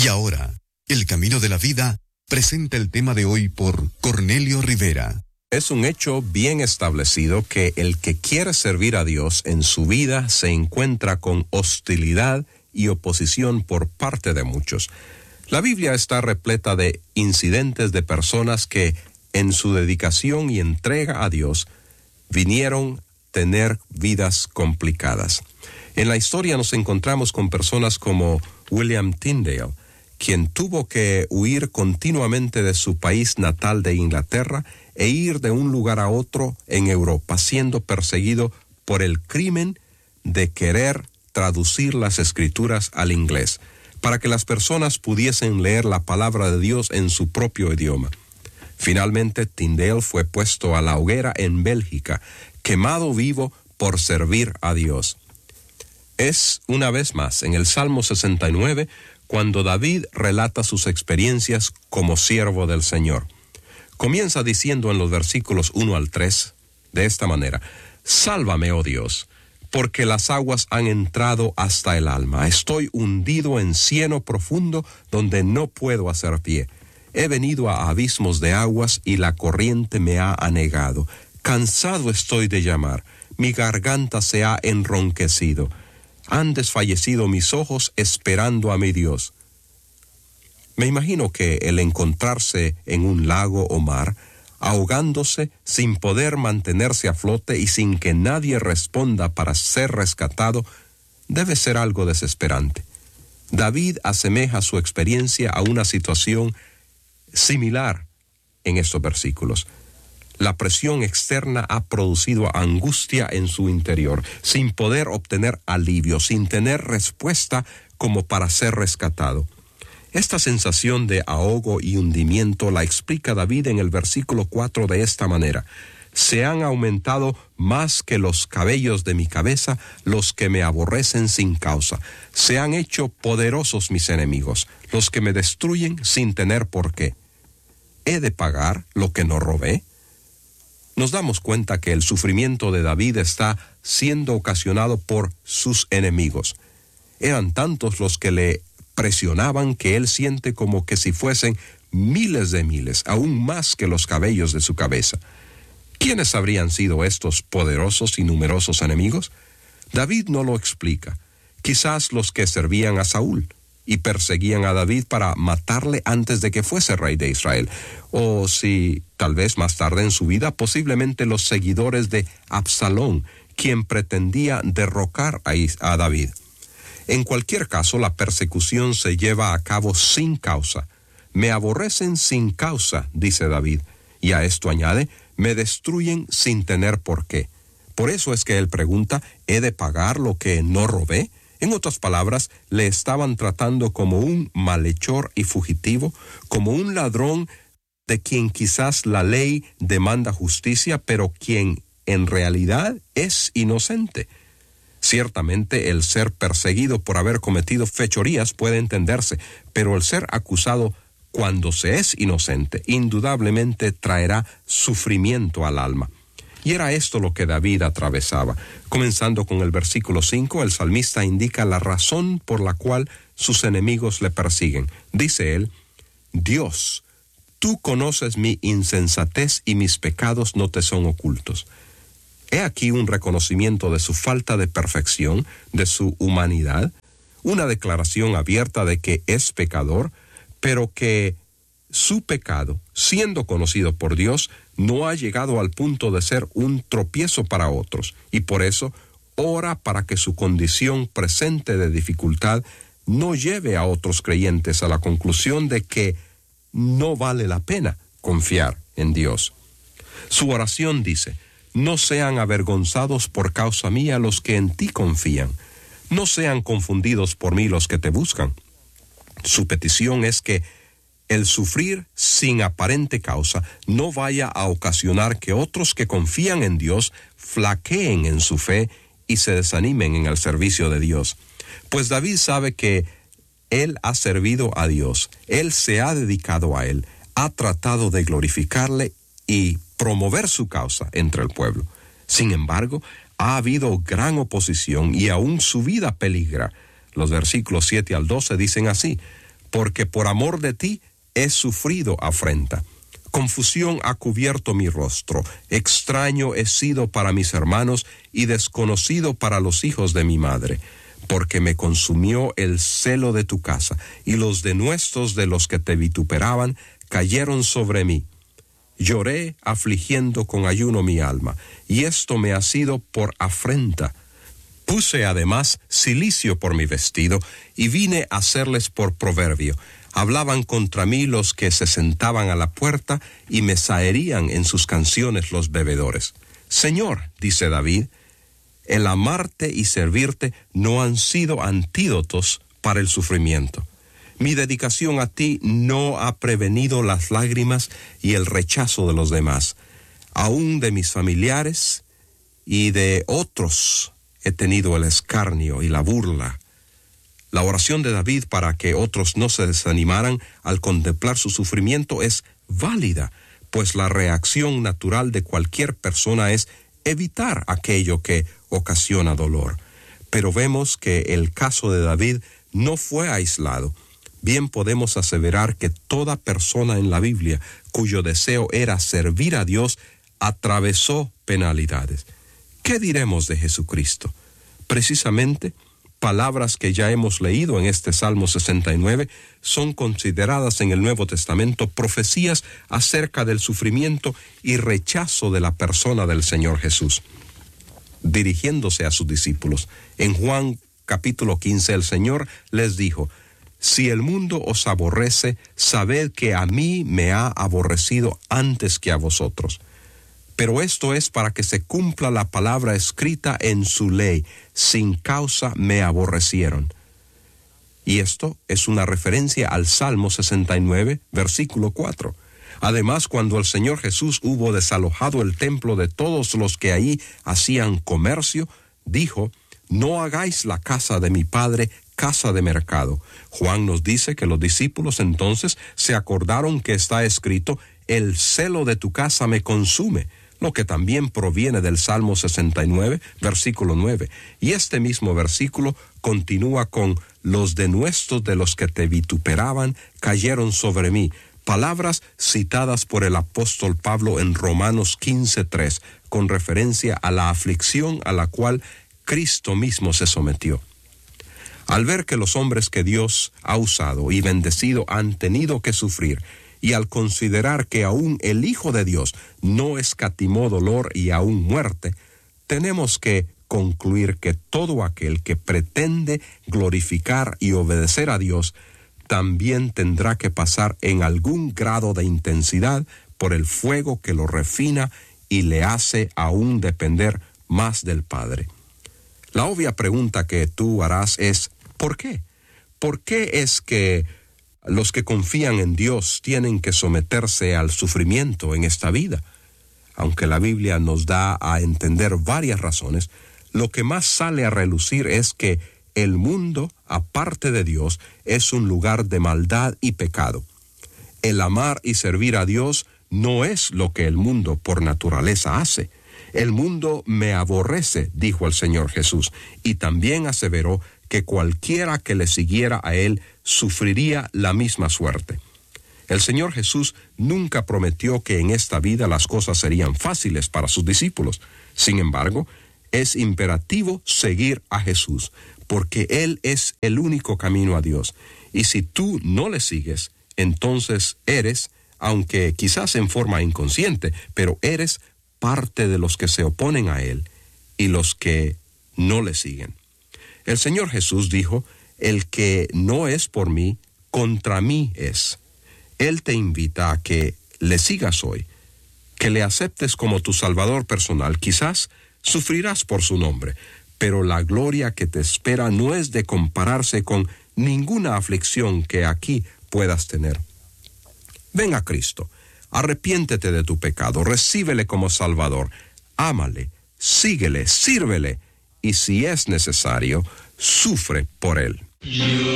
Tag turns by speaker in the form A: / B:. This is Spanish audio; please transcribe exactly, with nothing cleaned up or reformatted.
A: Y ahora, El Camino de la Vida presenta el tema de hoy por Cornelio Rivera.
B: Es un hecho bien establecido que el que quiere servir a Dios en su vida se encuentra con hostilidad y oposición por parte de muchos. La Biblia está repleta de incidentes de personas que, en su dedicación y entrega a Dios, vinieron a tener vidas complicadas. En la historia nos encontramos con personas como William Tyndale, quien tuvo que huir continuamente de su país natal de Inglaterra e ir de un lugar a otro en Europa, siendo perseguido por el crimen de querer traducir las escrituras al inglés, para que las personas pudiesen leer la palabra de Dios en su propio idioma. Finalmente, Tyndale fue puesto a la hoguera en Bélgica, quemado vivo por servir a Dios. Es, una vez más, en el Salmo sesenta y nueve, cuando David relata sus experiencias como siervo del Señor. Comienza diciendo en los versículos uno al tres, de esta manera: Sálvame, oh Dios, porque las aguas han entrado hasta el alma. Estoy hundido en cieno profundo donde no puedo hacer pie. He venido a abismos de aguas y la corriente me ha anegado. Cansado estoy de llamar, mi garganta se ha enronquecido. Han desfallecido mis ojos esperando a mi Dios. Me imagino que el encontrarse en un lago o mar, ahogándose sin poder mantenerse a flote y sin que nadie responda para ser rescatado, debe ser algo desesperante. David asemeja su experiencia a una situación similar en estos versículos. La presión externa ha producido angustia en su interior, sin poder obtener alivio, sin tener respuesta como para ser rescatado. Esta sensación de ahogo y hundimiento la explica David en el versículo cuatro de esta manera: Se han aumentado más que los cabellos de mi cabeza los que me aborrecen sin causa. Se han hecho poderosos mis enemigos, los que me destruyen sin tener por qué. ¿He de pagar lo que no robé? Nos damos cuenta que el sufrimiento de David está siendo ocasionado por sus enemigos. Eran tantos los que le presionaban que él siente como que si fuesen miles de miles, aún más que los cabellos de su cabeza. ¿Quiénes habrían sido estos poderosos y numerosos enemigos? David no lo explica. Quizás los que servían a Saúl y perseguían a David para matarle antes de que fuese rey de Israel. O si, tal vez más tarde en su vida, posiblemente los seguidores de Absalón, quien pretendía derrocar a, a David. En cualquier caso, la persecución se lleva a cabo sin causa. Me aborrecen sin causa, dice David, y a esto añade, me destruyen sin tener por qué. Por eso es que él pregunta, ¿he de pagar lo que no robé? En otras palabras, le estaban tratando como un malhechor y fugitivo, como un ladrón de quien quizás la ley demanda justicia, pero quien en realidad es inocente. Ciertamente el ser perseguido por haber cometido fechorías puede entenderse, pero el ser acusado cuando se es inocente indudablemente traerá sufrimiento al alma. Y era esto lo que David atravesaba. Comenzando con el versículo cinco, el salmista indica la razón por la cual sus enemigos le persiguen. Dice él: Dios, tú conoces mi insensatez y mis pecados no te son ocultos. He aquí un reconocimiento de su falta de perfección, de su humanidad, una declaración abierta de que es pecador, pero que su pecado, siendo conocido por Dios, no ha llegado al punto de ser un tropiezo para otros, y por eso ora para que su condición presente de dificultad no lleve a otros creyentes a la conclusión de que no vale la pena confiar en Dios. Su oración dice: No sean avergonzados por causa mía los que en ti confían, no sean confundidos por mí los que te buscan. Su petición es que el sufrir sin aparente causa no vaya a ocasionar que otros que confían en Dios flaqueen en su fe y se desanimen en el servicio de Dios. Pues David sabe que él ha servido a Dios, él se ha dedicado a él, ha tratado de glorificarle y promover su causa entre el pueblo. Sin embargo, ha habido gran oposición y aún su vida peligra. Los versículos siete al doce dicen así: porque por amor de ti he sufrido afrenta. Confusión ha cubierto mi rostro, extraño he sido para mis hermanos y desconocido para los hijos de mi madre, porque me consumió el celo de tu casa, y los denuestos de los que te vituperaban cayeron sobre mí. Lloré afligiendo con ayuno mi alma, y esto me ha sido por afrenta. Puse además cilicio por mi vestido, y vine a hacerles por proverbio. Hablaban contra mí los que se sentaban a la puerta, y me zaherían en sus canciones los bebedores. Señor, dice David, el amarte y servirte no han sido antídotos para el sufrimiento. Mi dedicación a ti no ha prevenido las lágrimas y el rechazo de los demás. Aún de mis familiares y de otros he tenido el escarnio y la burla. La oración de David para que otros no se desanimaran al contemplar su sufrimiento es válida, pues la reacción natural de cualquier persona es evitar aquello que ocasiona dolor. Pero vemos que el caso de David no fue aislado. Bien podemos aseverar que toda persona en la Biblia cuyo deseo era servir a Dios atravesó penalidades. ¿Qué diremos de Jesucristo? Precisamente, palabras que ya hemos leído en este Salmo sesenta y nueve son consideradas en el Nuevo Testamento profecías acerca del sufrimiento y rechazo de la persona del Señor Jesús. Dirigiéndose a sus discípulos, en Juan capítulo quince, el Señor les dijo: si el mundo os aborrece, sabed que a mí me ha aborrecido antes que a vosotros. Pero esto es para que se cumpla la palabra escrita en su ley: sin causa me aborrecieron. Y esto es una referencia al Salmo sesenta y nueve, versículo cuatro. Además, cuando el Señor Jesús hubo desalojado el templo de todos los que ahí hacían comercio, dijo: no hagáis la casa de mi Padre casa de mercado. Juan nos dice que los discípulos entonces se acordaron que está escrito: el celo de tu casa me consume, lo que también proviene del Salmo sesenta y nueve, versículo nueve. Y este mismo versículo continúa con: los denuestos de los que te vituperaban cayeron sobre mí. Palabras citadas por el apóstol Pablo en Romanos quince tres, con referencia a la aflicción a la cual Cristo mismo se sometió. Al ver que los hombres que Dios ha usado y bendecido han tenido que sufrir, y al considerar que aún el Hijo de Dios no escatimó dolor y aún muerte, tenemos que concluir que todo aquel que pretende glorificar y obedecer a Dios también tendrá que pasar en algún grado de intensidad por el fuego que lo refina y le hace aún depender más del Padre. La obvia pregunta que tú harás es: ¿por qué? ¿Por qué es que los que confían en Dios tienen que someterse al sufrimiento en esta vida? Aunque la Biblia nos da a entender varias razones, lo que más sale a relucir es que el mundo, aparte de Dios, es un lugar de maldad y pecado. El amar y servir a Dios no es lo que el mundo por naturaleza hace. El mundo me aborrece, dijo el Señor Jesús, y también aseveró que cualquiera que le siguiera a él sufriría la misma suerte. El Señor Jesús nunca prometió que en esta vida las cosas serían fáciles para sus discípulos. Sin embargo, es imperativo seguir a Jesús, porque Él es el único camino a Dios. Y si tú no le sigues, entonces eres, aunque quizás en forma inconsciente, pero eres parte de los que se oponen a Él y los que no le siguen. El Señor Jesús dijo: el que no es por mí, contra mí es. Él te invita a que le sigas hoy, que le aceptes como tu Salvador personal. Quizás sufrirás por su nombre, pero la gloria que te espera no es de compararse con ninguna aflicción que aquí puedas tener. Ven a Cristo, arrepiéntete de tu pecado, recíbele como Salvador, ámale, síguele, sírvele, y si es necesario, sufre por él.